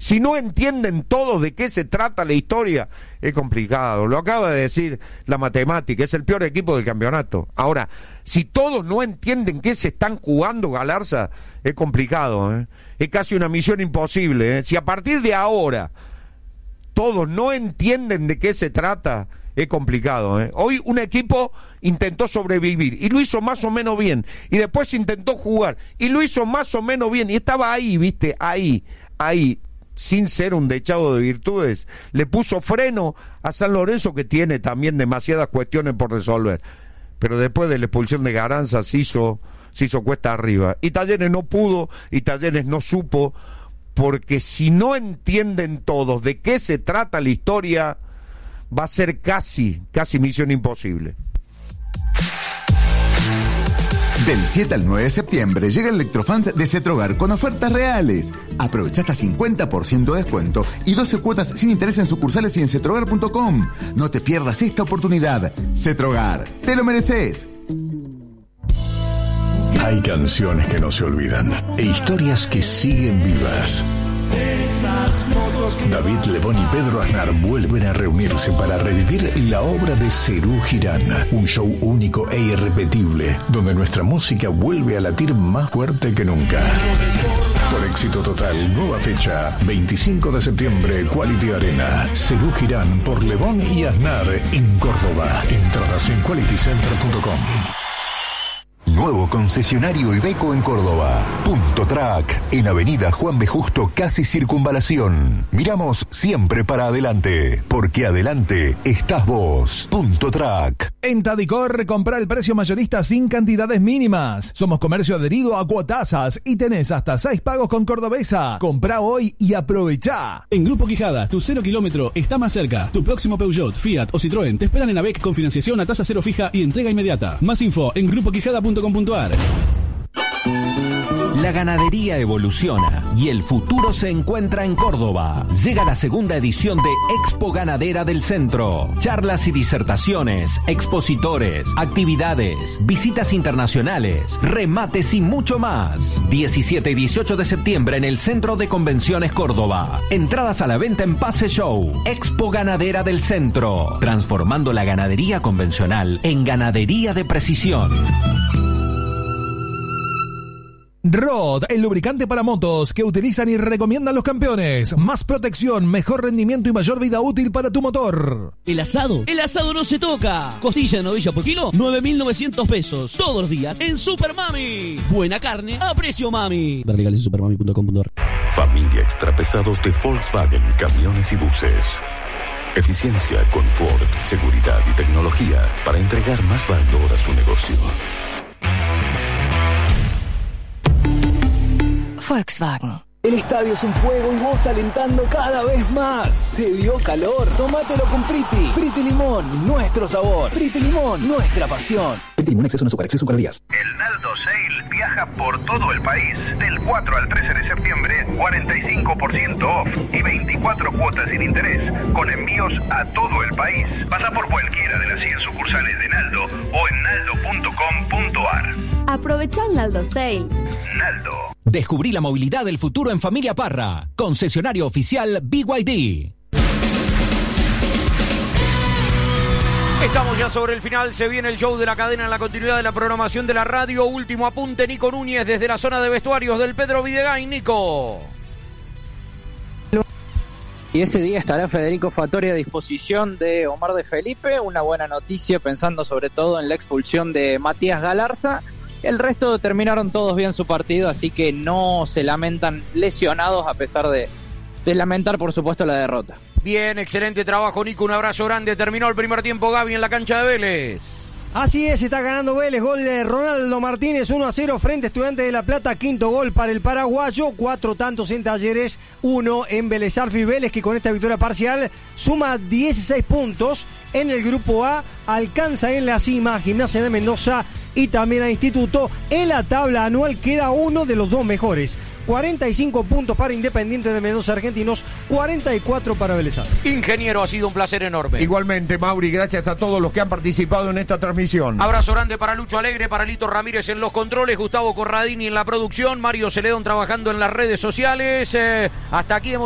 Si no entienden todos de qué se trata la historia, es complicado. Lo acaba de decir la matemática, es el peor equipo del campeonato. Ahora, si todos no entienden qué se están jugando, Galarza, es complicado, ¿eh? Es casi una misión imposible, ¿eh? Si a partir de ahora todos no entienden de qué se trata, es complicado, ¿eh? Hoy un equipo intentó sobrevivir y lo hizo más o menos bien, y después intentó jugar y lo hizo más o menos bien, y estaba ahí, viste, ahí, sin ser un dechado de virtudes. Le puso freno a San Lorenzo, que tiene también demasiadas cuestiones por resolver, pero después de la expulsión de Garanza se hizo cuesta arriba, y Talleres no pudo, y Talleres no supo, porque si no entienden todos de qué se trata la historia, va a ser casi misión imposible. Del 7 al 9 de septiembre llega el Electrofans de Cetrogar con ofertas reales. Aprovecha hasta 50% de descuento y 12 cuotas sin interés en sucursales y en cetrogar.com. No te pierdas esta oportunidad. Cetrogar, te lo mereces. Hay canciones que no se olvidan e historias que siguen vivas. David Lebón y Pedro Aznar vuelven a reunirse para revivir la obra de Serú Girán, un show único e irrepetible, donde nuestra música vuelve a latir más fuerte que nunca. Por éxito total, nueva fecha, 25 de septiembre, Quality Arena. Serú Girán por Lebón y Aznar en Córdoba. Entradas en qualitycenter.com. Nuevo concesionario Iveco en Córdoba. Punto Track, en Avenida Juan B. Justo, casi Circunvalación. Miramos siempre para adelante, porque adelante estás vos. Punto Track. En Tadicor, compra el precio mayorista sin cantidades mínimas. Somos comercio adherido a Cuotasas y tenés hasta 6 pagos con Cordobesa. Comprá hoy y aprovechá. En Grupo Quijada, tu 0 kilómetro está más cerca. Tu próximo Peugeot, Fiat o Citroën te esperan en AVEC con financiación a tasa cero fija y entrega inmediata. Más info en grupoquijada.com.ar. La ganadería evoluciona y el futuro se encuentra en Córdoba. Llega la segunda edición de Expo Ganadera del Centro. Charlas y disertaciones, expositores, actividades, visitas internacionales, remates y mucho más. 17 y 18 de septiembre en el Centro de Convenciones Córdoba. Entradas a la venta en Pase Show. Expo Ganadera del Centro. Transformando la ganadería convencional en ganadería de precisión. Rod, el lubricante para motos que utilizan y recomiendan los campeones. Más protección, mejor rendimiento y mayor vida útil para tu motor. El asado no se toca. Costilla de novilla por kilo, 9.900 pesos. Todos los días en Super Mami. Buena carne a precio mami. Ver legales en supermami.com.ar. Familia extrapesados de Volkswagen, camiones y buses. Eficiencia, confort, seguridad y tecnología para entregar más valor a su negocio. Volkswagen. El estadio es un fuego y vos alentando cada vez más. ¿Te dio calor? Tómatelo con Priti. Priti Limón, nuestro sabor. Priti Limón, nuestra pasión. Priti Limón, exceso no azúcar, exceso calorías. El Naldo Sale viaja por todo el país. Del 4 al 13 de septiembre, 45% off y 24 cuotas sin interés, con envíos a todo el país. Pasa por cualquiera de las 100 sucursales de Naldo o en naldo.com.ar. Aprovecha el Naldo Sale. Naldo. Descubrí la movilidad del futuro en Familia Parra. Concesionario oficial BYD. Estamos ya sobre el final, se viene el show de la cadena en la continuidad de la programación de la radio. Último apunte, Nico Núñez desde la zona de vestuarios del Pedro Videgain. Nico. Y ese día estará Federico Fattori a disposición de Omar de Felipe. Una buena noticia pensando sobre todo en la expulsión de Matías Galarza. El resto terminaron todos bien su partido, así que no se lamentan lesionados a pesar de lamentar, por supuesto, la derrota. Bien, excelente trabajo, Nico. Un abrazo grande. Terminó el primer tiempo, Gaby, en la cancha de Vélez. Así es, está ganando Vélez, gol de Ronaldo Martínez, 1-0 frente a Estudiantes de La Plata, quinto gol para el paraguayo, 4 tantos en Talleres, 1 en Vélez Arfield. Vélez, que con esta victoria parcial suma 16 puntos en el grupo A, alcanza en la cima a Gimnasia de Mendoza y también a Instituto. En la tabla anual queda uno de los dos mejores. 45 puntos para Independiente de Mendoza Argentinos, 44 para Vélez Arfield. Ingeniero, ha sido un placer enorme. Igualmente, Mauri, gracias a todos los que han participado en esta transmisión. Abrazo grande para Lucho Alegre, para Lito Ramírez en los controles, Gustavo Corradini en la producción, Mario Celedón trabajando en las redes sociales. Hasta aquí hemos